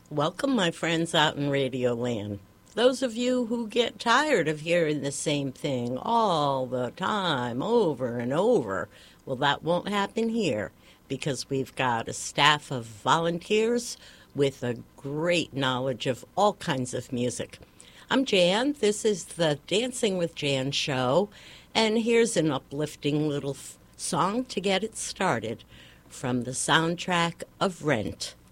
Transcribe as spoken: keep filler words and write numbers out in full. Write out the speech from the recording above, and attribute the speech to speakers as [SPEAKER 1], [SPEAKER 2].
[SPEAKER 1] Welcome, my friends out in Radio Land. Those of you who get tired of hearing the same thing all the time, over and over, well, that won't happen here because we've got a staff of volunteers with a great knowledge of all kinds of music. I'm Jan. This is the Dancing with Jan show, and here's an uplifting little f- song to get it started from the soundtrack of Rent.